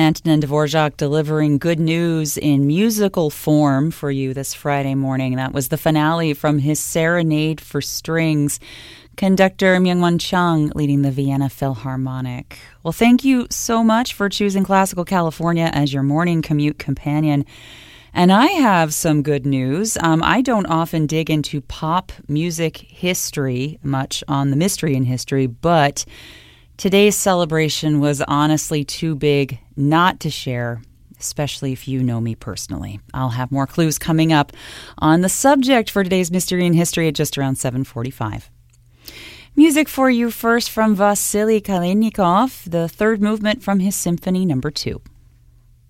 Antonin Dvorak delivering good news in musical form for you this Friday morning. That was the finale from his Serenade for Strings. Conductor Myung-Won Chung leading the Vienna Philharmonic. Well, thank you so much for choosing Classical California as your morning commute companion. And I have some good news. I don't often dig into pop music history much on the Mystery in History, but today's celebration was honestly too big not to share, especially if you know me personally. I'll have more clues coming up on the subject for today's Mystery in History at just around 7:45. Music for you first from Vasily Kalinikov, the third movement from his Symphony No. 2.